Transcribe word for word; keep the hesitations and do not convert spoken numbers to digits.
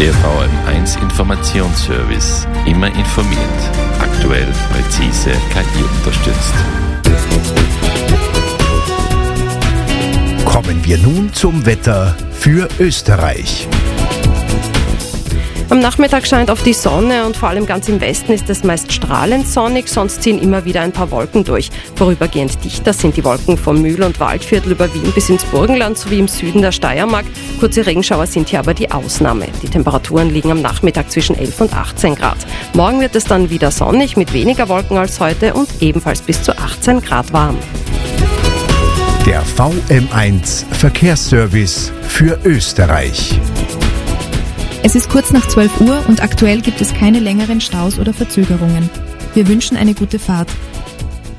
Der V M eins Informationsservice. Immer informiert. Aktuell, präzise, K I unterstützt. Kommen wir nun zum Wetter für Österreich. Am Nachmittag scheint oft die Sonne und vor allem ganz im Westen ist es meist strahlend sonnig, sonst ziehen immer wieder ein paar Wolken durch. Vorübergehend dichter sind die Wolken vom Mühl- und Waldviertel über Wien bis ins Burgenland sowie im Süden der Steiermark. Kurze Regenschauer sind hier aber die Ausnahme. Die Temperaturen liegen am Nachmittag zwischen elf und achtzehn Grad. Morgen wird es dann wieder sonnig mit weniger Wolken als heute und ebenfalls bis zu achtzehn Grad warm. Der V M eins Verkehrsservice für Österreich. Es ist kurz nach zwölf Uhr und aktuell gibt es keine längeren Staus oder Verzögerungen. Wir wünschen eine gute Fahrt.